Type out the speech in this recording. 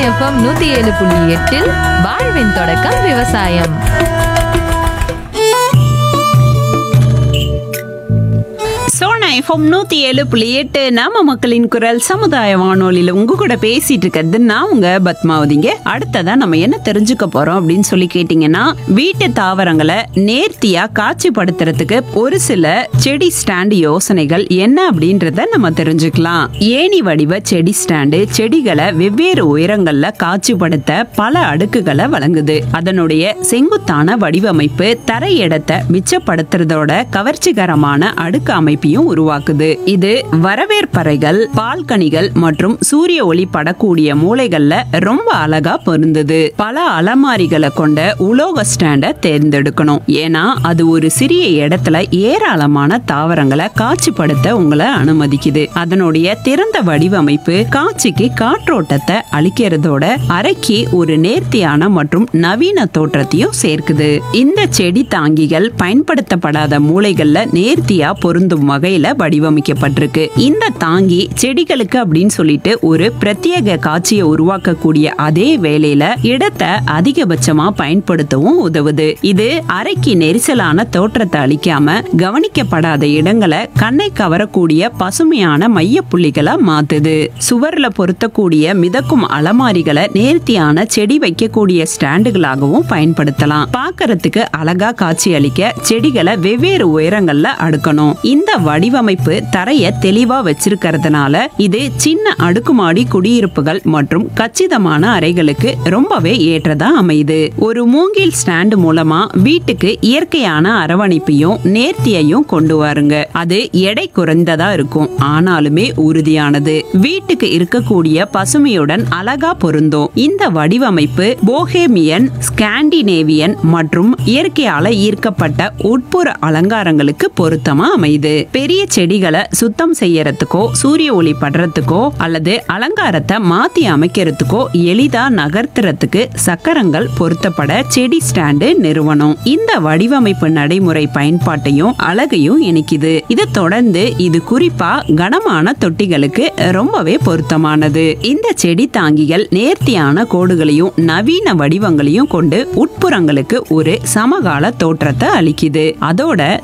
FM 107.8 வாழ்வின் தொடக்கம் விவசாயம். சோனா எஃப்எம் 107.8 நாம மக்களின் குரல் சமுதாய வானொலியில உங்க கூட பேசிட்டு இருக்கிறது நான் உங்க பத்மாவதிங்க. அடுத்ததா நம்ம என்ன தெரிஞ்சுக்க போறோம் அப்படின்னு சொல்லி கேட்டீங்கன்னா, வீட்டு தாவரங்களை நேர்த்தியா காட்சிப்படுத்துறதுக்கு ஒரு சில செடி ஸ்டாண்டு யோசனைகள் என்ன அப்படின்றத நம்ம தெரிஞ்சுக்கலாம். ஏணி வடிவ செடி ஸ்டாண்டு செடிகளை வெவ்வேறு உயரங்கள்ல காட்சிப்படுத்த பல அடுக்குகளை வழங்குது. அதனுடைய செங்குத்தான வடிவமைப்பு தரை இடத்தை மிச்சப்படுத்துறதோட கவர்ச்சிகரமான அடுக்கு அமைப்பையும் உருவாக்குது. இது வரவேற்பறைகள், பால்கனிகள் மற்றும் சூரிய ஒளி படக்கூடிய மூலைகள்ல ரொம்ப அழகா பொருந்தது. பல அலமாரிகளை கொண்ட உலோக ஸ்டாண்ட தேர்ந்தெடுக்கணும். ஏன்னா அது ஒரு சிறிய இடத்துல ஏராளமான தாவரங்களை காட்சிப்படுத்த உங்களை அனுமதிக்குது. அதனுடைய திறந்த வடிவமைப்பு காட்சிக்கு காற்றோட்டத்தை அளிக்கிறதோட அறைக்கு ஒரு நேர்த்தியான மற்றும் நவீன தோற்றத்தையும் சேர்க்குது. இந்த செடி தாங்கிகள் பயன்படுத்தப்படாத மூலைகள்ல நேர்த்தியா பொருந்தும் வகையில வடிவமைக்கப்பட்டிருக்கு. இந்த தாங்கி செடிகளுக்கு அப்படின்னு சொல்லிட்டு ஒரு பிரத்யேக காட்சியை உருவாக்கக்கூடிய அதே வேளையில இடத்தை அதிகபட்சமா பயன்படுத்தவும் உதவுது. இது அறைக்கு நெரிசலான தோற்றத்தை அளிக்காம கவனிக்கப்படாத இடங்களை கண்ணை கவரக்கூடிய பசுமையான மைய புள்ளிகளை மாத்துது. சுவர்ல பொருத்தக்கூடிய மிதக்கும் அலமாரிகளை நேர்த்தியான செடி வைக்கக்கூடிய ஸ்டாண்டுகளாகவும் பயன்படுத்தலாம். பார்க்கறதுக்கு அழகா காட்சி அளிக்க செடிகளை வெவ்வேறு உயரங்கள்ல அடுக்கணும். இந்த வடிவமைப்பு தரைய தெளிவா வச்சிருக்கிறதுனால இது சின்ன அடுக்குமாடி குடியிருப்புகள் மற்றும் கச்சிதமான அறைகளுக்கு ரொம்பவே ஏற்றதா அமையுது. ஒரு மூங்கில் ஸ்டாண்டு மூலமா வீட்டுக்கு இயற்கையான அரவணைப்பையும் நேர்த்தியையும் கொண்டு வாருங்க. அது எடை குறைந்ததா இருக்கும், ஆனாலுமே உறுதியானது. வீட்டுக்கு இருக்கக்கூடிய பசுமையுடன் அழகா பொருந்தும். இந்த வடிவமைப்பு போஹேமியன், ஸ்காண்டினேவியன் மற்றும் இயற்கையால ஈர்க்கப்பட்ட உட்புற அலங்காரங்களுக்கு பொருத்தமா அமையுது. பெரிய செடிகளை சுத்தம் செய்யறதுக்கோ சூரிய ஒளி படுறதுக்கோ அல்லது அலங்காரத்தை மாத்தி அமைக்கிறதுக்கோ எளிதா நகர்த்துறதுக்கு சக்கரங்கள் பொருத்தப்பட செடி ஸ்டாண்டு நிறுவனம். இந்த வடிவமைப்பு நடைமுறை பயன்பாட்டையும் அழகையும் இணைக்குது. இதை தொடர்ந்து இது குறிப்பா கனமான தொட்டிகளுக்கு ரொம்பவே பொருத்தமானது. இந்த செடி தாங்கிகள் நேர்த்தியான கோடுகளையும் நவீன வடிவங்களையும் கொண்டு உட்புறங்களுக்கு ஒரு சமகால தோற்றத்தை அளிக்குது. அதோட